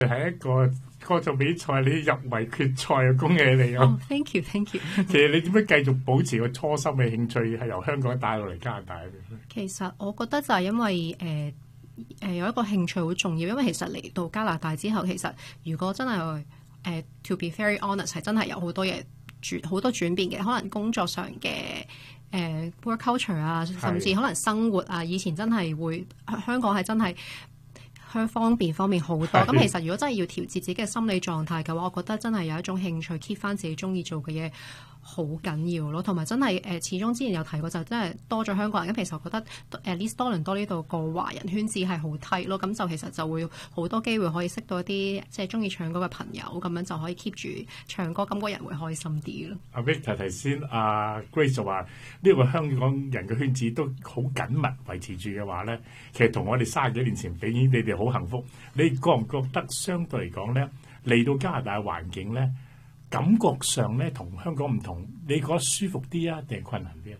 係一個歌唱比賽，你入圍決賽啊！恭喜你啊 ！Thank you。 其實你點樣繼續保持個初心嘅興趣，係由香港帶落嚟加拿大？ 其實我覺得就係因為有一個興趣好重要，因為其實嚟到加拿大之後，其實如果真係to be very honest 係真係有好多嘢好多轉變嘅，可能工作上嘅work culture 啊，甚至可能生活啊，以前真係會香港係真係方便好多。咁其實如果真係要調節自己嘅心理狀態嘅話，我覺得真係有一種興趣 keep 翻自己中意做嘅嘢好緊要咯。同埋真係始終之前有提過，就真係多咗香港人。咁其實我覺得at least 多倫多呢度個華人圈子係好 tight 咯。咁就其實就會好多機會可以識到一啲即係中意唱歌嘅朋友，咁樣就可以 keep 住唱歌，咁個人會開心啲咯。 阿 Victor 頭先阿 Grace 就話呢個香港人嘅圈子都好緊密維持住嘅話咧，其實同我哋30幾年前比，你哋好幸福。你覺唔覺得相對嚟講咧，嚟到加拿大嘅環境咧，感覺上咧同香港唔同，你覺得舒服啲啊，定係困難啲啊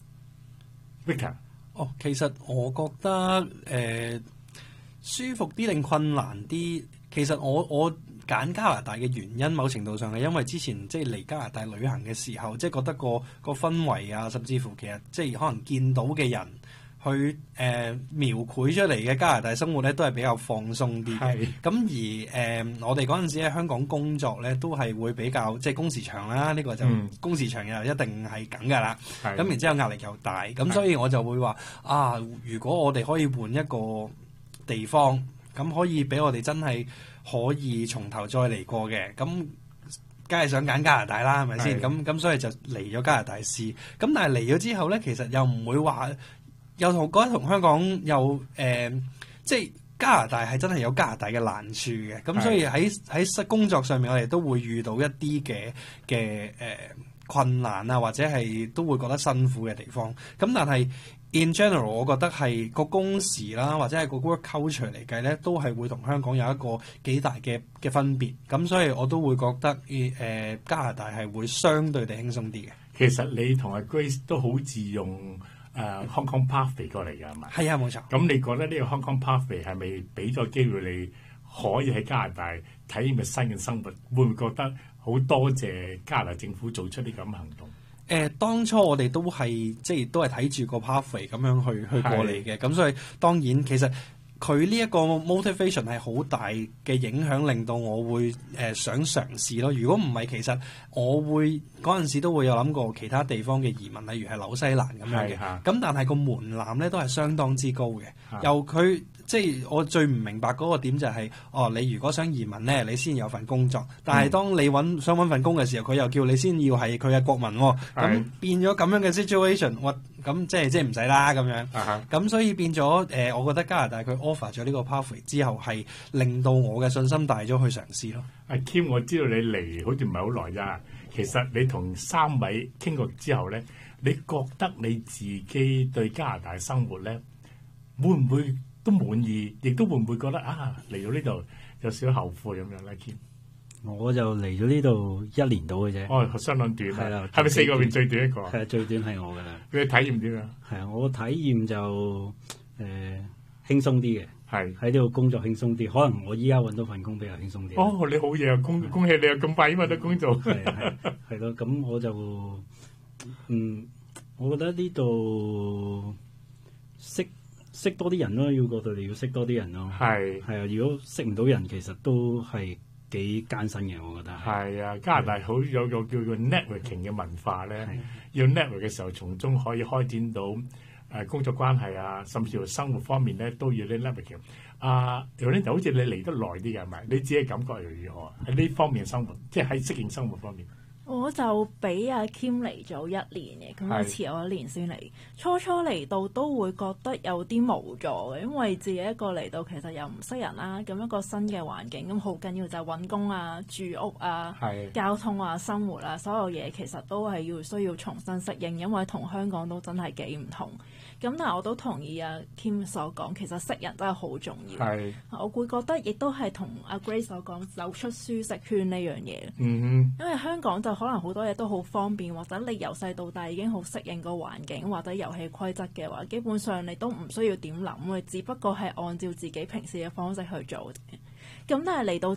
？Victor， 其實我覺得舒服啲定困難啲？其實我揀加拿大嘅原因，某程度上係因為之前即係嚟加拿大旅行嘅時候，即係覺得個氛圍啊，甚至乎其實即係可能見到嘅人去描繪出嚟嘅加拿大生活咧，都係比較放鬆啲嘅。咁而我哋嗰陣時喺香港工作咧，都係會比較即係工時長啦。呢個就工時長又一定係梗㗎啦。咁然之後壓力又大，咁所以我就會話如果我哋可以換一個地方，咁可以俾我哋真係可以從頭再嚟過嘅，咁梗係想揀加拿大啦，係咪先？咁所以就嚟咗加拿大試。咁但係嚟咗之後咧，其實又唔會話又覺得同香港又即係加拿大係真係有加拿大嘅難處嘅。咁所以喺工作上面，我哋都會遇到一啲嘅困難啊，或者係都會覺得辛苦嘅地方。咁但係in general， 我覺得係個工時啦，或者係個 work culture 嚟計咧，都係會同香港有一個幾大嘅分別。咁所以我都會覺得加拿大係會相對地輕鬆啲嘅。 其實你同阿 Grace 都好自用Hong Kong Pathway 過嚟㗎，係咪？ 係啊，冇錯。 咁你覺得呢個 Hong Kong Pathway 係咪俾咗機會你可以喺加拿大體驗嘅新嘅生活？會唔會覺得好多謝加拿大政府做出呢咁嘅行動？ 當初我哋都係即係都係睇住個 pathway 咁樣去過嚟嘅，咁所以當然其實佢呢一個 motivation 係好大嘅影響，令到我會想嘗試咯。如果唔係，其實我會嗰陣時都會有諗過其他地方嘅移民，例如係紐西蘭咁樣嘅。咁但係個門檻咧都係相當之高嘅。由佢即係我最唔明白嗰個點就係你如果想移民咧，你先有份工作。但係當你想揾份工嘅時候，佢又叫你先要係佢嘅國民喎。咁變咗咁樣嘅 situation，咁即係唔使啦咁樣。咁所以變咗我覺得加拿大佢 offer 咗呢個 pathway 之後，係令到我嘅信心大咗去嘗試咯。 阿 Kim， 我知道你嚟好似唔係好耐咋。其實你同3位傾過之後咧，你覺得你自己對加拿大生活咧，會唔會都滿意？亦都會唔會覺得嚟到呢度有少少後悔咁樣咧 ？Kim， 我就嚟咗呢度1年到嘅啫。 相當短。係啦， 係咪4個入面最短一個？ 係最短係我㗎啦。 你體驗點啊？ 係啊，我體驗就輕鬆啲嘅。係喺呢度工作輕鬆啲，可能我依家揾到份工比較輕鬆啲。 你好嘢啊！恭喜你啊！咁快已經揾到工作。 係咯，咁我就我覺得呢度識多啲人咯，要過到嚟要識多啲人咯。係啊，如果識唔到人，其實都係幾艱辛嘅，我覺得。係啊，加拿大好有個叫做 networking 嘅文化咧，要 network 嘅時候，從中可以開展到工作關係啊，甚至乎生活方面咧都要啲 networking。Yolinda 就好似你嚟得耐啲嘅係咪？你自己感覺又如何喺呢方面嘅生活，即係喺適應生活方面？ 我就比阿 Kim 嚟咗1年嘅，咁我遲我1年先嚟。初嚟到都會覺得有啲無助嘅，因為自己一個嚟到其實又唔識人啦，咁一個新嘅環境，咁好緊要就係揾工啊、住屋啊、交通啊、生活啊，所有嘢其實都係需要重新適應，因為同香港都真係幾唔同。咁但係我都同意阿 Kim 所講，其實識人真係好重要。我會覺得亦都係同阿 Grace 所講走出舒適圈呢樣嘢。因為香港就可能好多嘢都好方便，或者你由細到大已經好適應個環境或者遊戲規則嘅話，基本上你都唔需要點諗，你只不過係按照自己平時嘅方式去做。 咁但係嚟到